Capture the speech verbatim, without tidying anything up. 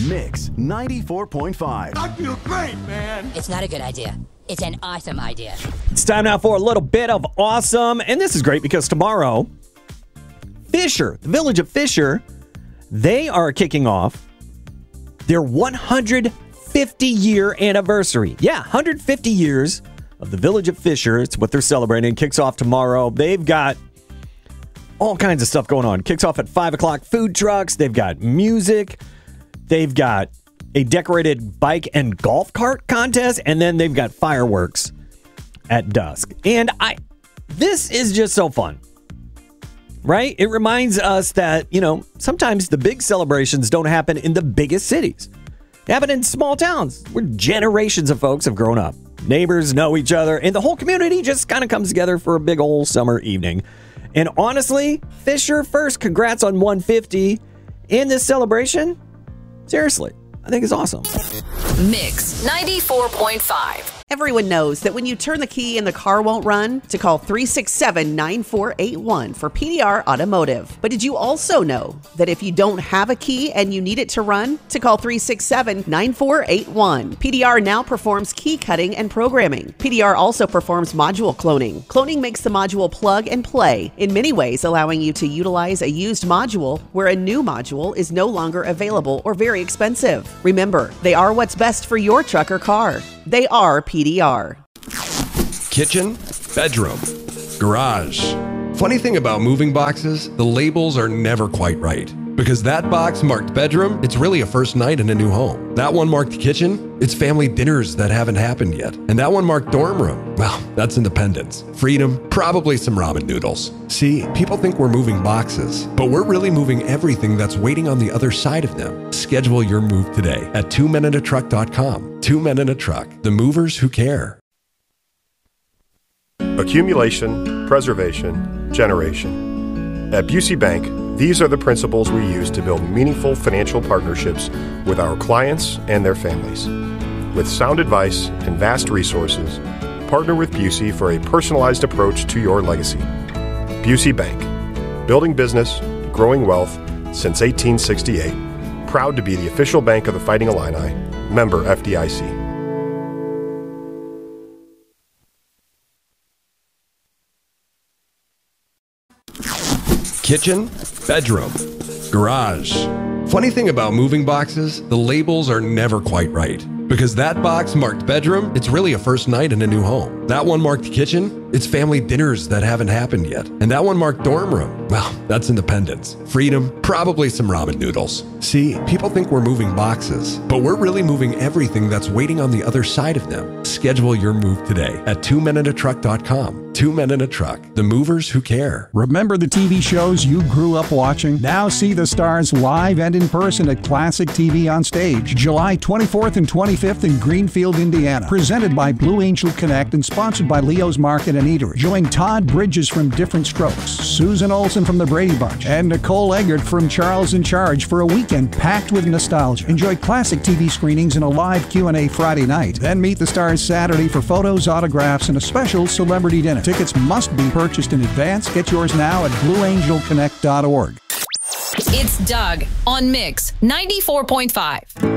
Mix ninety-four point five. I feel great, man. It's not a good idea. It's an awesome idea. It's time now for a little bit of awesome. And this is great because tomorrow, Fisher, the village of Fisher, they are kicking off their one hundred fifty year anniversary. Yeah, one hundred fifty years of the village of Fisher. It's what they're celebrating. It kicks off tomorrow. They've got all kinds of stuff going on. Kicks off at five o'clock. Food trucks. They've got music. They've got a decorated bike and golf cart contest. And then they've got fireworks at dusk. And I, this is just so fun, right? It reminds us that, you know, sometimes the big celebrations don't happen in the biggest cities. They happen in small towns where generations of folks have grown up. Neighbors know each other, and the whole community just kind of comes together for a big old summer evening. And honestly, Fisher first, congrats on one fifty. And this celebration, seriously, I think it's awesome. Mix ninety-four point five. Everyone knows that when you turn the key and the car won't run, to call three six seven, nine four eight one for P D R Automotive. But did you also know that if you don't have a key and you need it to run, to call three six seven, nine four eight one. P D R now performs key cutting and programming. P D R also performs module cloning. Cloning makes the module plug and play, in many ways allowing you to utilize a used module where a new module is no longer available or very expensive. Remember, they are what's best for your truck or car. They are P D R. Kitchen, bedroom, garage. Funny thing about moving boxes, the labels are never quite right. Because that box marked bedroom, it's really a first night in a new home. That one marked kitchen, it's family dinners that haven't happened yet. And that one marked dorm room, well, that's independence, freedom, probably some ramen noodles. See, people think we're moving boxes, but we're really moving everything that's waiting on the other side of them. Schedule your move today at two men in a truck dot com. Two Men in a Truck, the movers who care. Accumulation, preservation, generation. At Busey Bank, these are the principles we use to build meaningful financial partnerships with our clients and their families. With sound advice and vast resources, partner with Busey for a personalized approach to your legacy. Busey Bank, building business, growing wealth since eighteen sixty-eight. Proud to be the official bank of the Fighting Illini. Member F D I C. Kitchen, bedroom, garage. Funny thing about moving boxes, the labels are never quite right. Because that box marked bedroom, it's really a first night in a new home. That one marked kitchen, it's family dinners that haven't happened yet. And that one marked dorm room, well, that's independence, freedom, probably some ramen noodles. See, people think we're moving boxes, but we're really moving everything that's waiting on the other side of them. Schedule your move today at two men in a truck dot com. Two Men in a Truck, the movers who care. Remember the T V shows you grew up watching? Now see the stars live and in person at Classic T V on Stage, July twenty-fourth and twenty-fifth in Greenfield, Indiana. Presented by Blue Angel Connect and sponsored by Leo's Market and Eatery. Join Todd Bridges from Different Strokes, Susan Olsen from the Brady Bunch, and Nicole Eggert from Charles in Charge for a weekend packed with nostalgia. Enjoy classic T V screenings and a live Q and A Friday night. Then meet the stars Saturday for photos, autographs, and a special celebrity dinner. Tickets must be purchased in advance. Get yours now at blue angel connect dot org. It's Doug on Mix ninety-four point five.